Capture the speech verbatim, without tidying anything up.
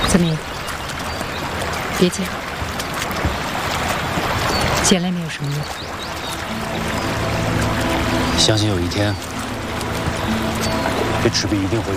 子明，别剪，剪了也没有什么用。 相信有一天，这赤壁一定会。